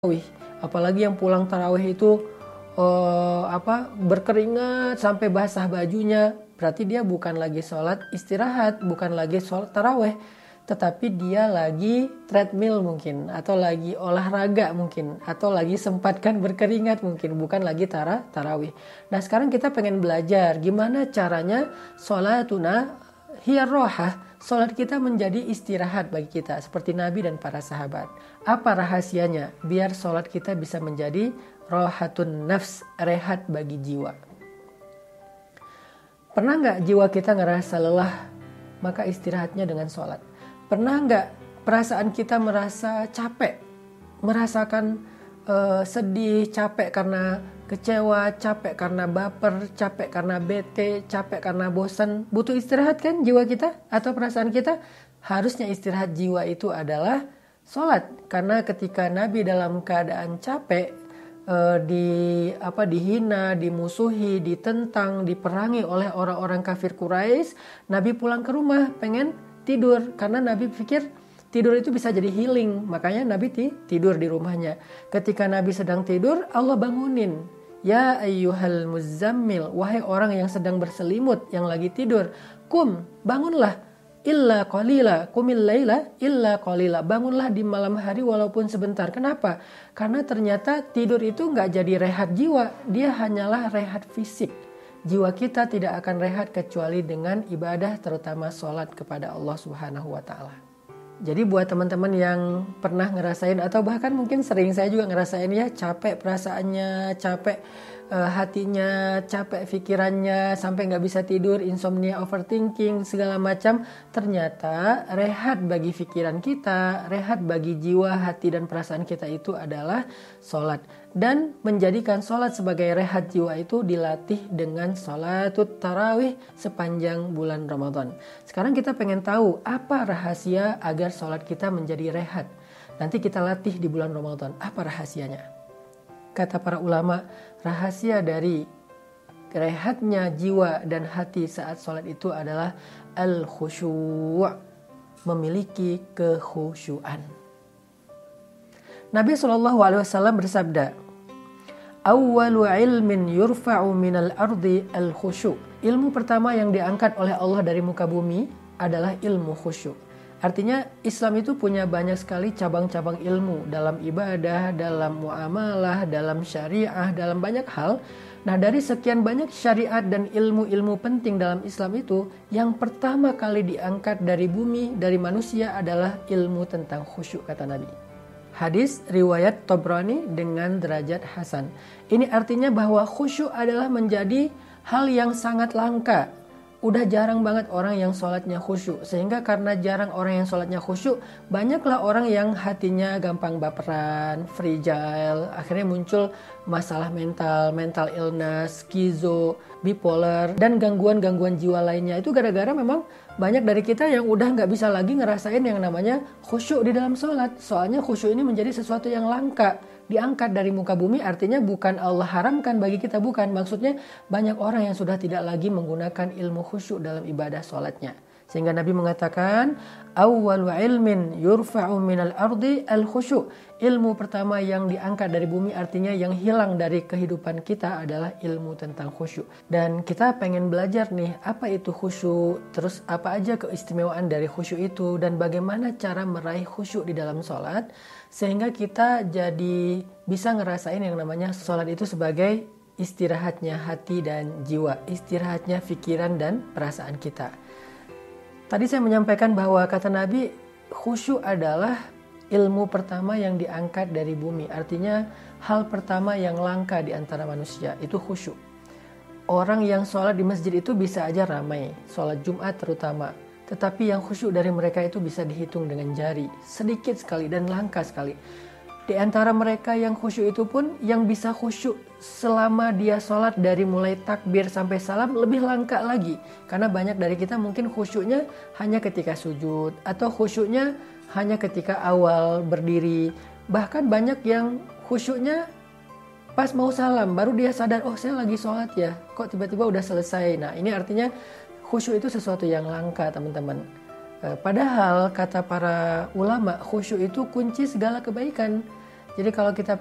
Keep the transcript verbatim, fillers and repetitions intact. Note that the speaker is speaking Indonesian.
tarawih. Apalagi yang pulang tarawih itu uh, apa berkeringat sampai basah bajunya, berarti dia bukan lagi sholat istirahat, bukan lagi sholat tarawih, tetapi dia lagi treadmill mungkin, atau lagi olahraga mungkin, atau lagi sempatkan berkeringat mungkin, bukan lagi tara tarawih. Nah sekarang kita pengen belajar gimana caranya sholatuna hiya rohah, sholat kita menjadi istirahat bagi kita seperti Nabi dan para sahabat. Apa rahasianya biar sholat kita bisa menjadi rohatun nafs, rehat bagi jiwa? Pernah nggak jiwa kita ngerasa lelah, maka istirahatnya dengan sholat? Pernah nggak perasaan kita merasa capek, merasakan uh, sedih, capek karena kecewa, capek karena baper, capek karena bete, capek karena bosan? Butuh istirahat kan jiwa kita atau perasaan kita? Harusnya istirahat jiwa itu adalah sholat. Karena ketika Nabi dalam keadaan capek, eh, di apa dihina, dimusuhi, ditentang, diperangi oleh orang-orang kafir Quraisy, Nabi pulang ke rumah pengen tidur karena Nabi pikir tidur itu bisa jadi healing. Makanya Nabi tidur di rumahnya. Ketika Nabi sedang tidur, Allah bangunin. Ya ayyuhal muzammil, wahai orang yang sedang berselimut, yang lagi tidur, kum, bangunlah, illa qalila, kumil laila illa qalila, bangunlah di malam hari walaupun sebentar. Kenapa? Karena ternyata tidur itu gak jadi rehat jiwa, dia hanyalah rehat fisik. Jiwa kita tidak akan rehat kecuali dengan ibadah, terutama sholat kepada Allah Subhanahu wa Ta'ala. Jadi buat teman-teman yang pernah ngerasain atau bahkan mungkin sering, saya juga ngerasain ya, capek perasaannya, capek uh, hatinya, capek pikirannya, sampai gak bisa tidur, insomnia, overthinking, segala macam. Ternyata rehat bagi pikiran kita, rehat bagi jiwa, hati dan perasaan kita itu adalah sholat. Dan menjadikan sholat sebagai rehat jiwa itu dilatih dengan sholatut tarawih sepanjang bulan Ramadan. Sekarang kita pengen tahu apa rahasia agar sholat kita menjadi rehat. Nanti kita latih di bulan Ramadan. Apa rahasianya? Kata para ulama, rahasia dari rehatnya jiwa dan hati saat sholat itu adalah al-khusyu', memiliki kekhusyuan. Nabi shallallahu alaihi wasallam bersabda, "Awwalu ilmin yurfa'u minal ardi al-khusyu'." Ilmu pertama yang diangkat oleh Allah dari muka bumi adalah ilmu khusyuk. Artinya Islam itu punya banyak sekali cabang-cabang ilmu dalam ibadah, dalam muamalah, dalam syariah, dalam banyak hal. Nah dari sekian banyak syariat dan ilmu-ilmu penting dalam Islam itu, yang pertama kali diangkat dari bumi, dari manusia adalah ilmu tentang khusyuk, kata Nabi. Hadis riwayat Tabrani dengan derajat hasan. Ini artinya bahwa khusyuk adalah menjadi hal yang sangat langka. Udah jarang banget orang yang sholatnya khusyuk. Sehingga karena jarang orang yang sholatnya khusyuk, banyaklah orang yang hatinya gampang baperan, fragile. Akhirnya muncul masalah mental, mental illness, skizo, bipolar, dan gangguan-gangguan jiwa lainnya. Itu gara-gara memang banyak dari kita yang udah gak bisa lagi ngerasain yang namanya khusyuk di dalam sholat. Soalnya khusyuk ini menjadi sesuatu yang langka. Diangkat dari muka bumi artinya bukan Allah haramkan bagi kita, bukan. Maksudnya banyak orang yang sudah tidak lagi menggunakan ilmu khusyuk dalam ibadah sholatnya. Sehingga Nabi mengatakan, awwalu ilmin yurfa'u minal ardi al-khusyu'. Ilmu pertama yang diangkat dari bumi artinya yang hilang dari kehidupan kita adalah ilmu tentang khusyuk. Dan kita pengen belajar nih, apa itu khusyuk, terus apa aja keistimewaan dari khusyuk itu, dan bagaimana cara meraih khusyuk di dalam sholat, sehingga kita jadi bisa ngerasain yang namanya sholat itu sebagai istirahatnya hati dan jiwa, istirahatnya pikiran dan perasaan kita. Tadi saya menyampaikan bahwa kata Nabi, khusyuk adalah ilmu pertama yang diangkat dari bumi. Artinya hal pertama yang langka di antara manusia itu khusyuk. Orang yang sholat di masjid itu bisa aja ramai, sholat Jumat terutama. Tetapi yang khusyuk dari mereka itu bisa dihitung dengan jari. Sedikit sekali dan langka sekali. Di antara mereka yang khusyuk itu pun, yang bisa khusyuk selama dia sholat dari mulai takbir sampai salam lebih langka lagi. Karena banyak dari kita mungkin khusyuknya hanya ketika sujud, atau khusyuknya hanya ketika awal berdiri. Bahkan banyak yang khusyuknya pas mau salam, baru dia sadar, oh saya lagi sholat ya, kok tiba-tiba udah selesai. Nah ini artinya khusyuk itu sesuatu yang langka, teman-teman. Padahal kata para ulama, khusyuk itu kunci segala kebaikan. Jadi kalau kita